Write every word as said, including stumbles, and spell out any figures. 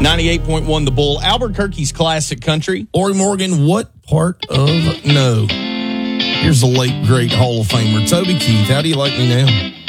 ninety-eight point one The Bull, Albuquerque's classic country. Lori Morgan, what part of no? Here's the late, great Hall of Famer, Toby Keith. How do you like me now?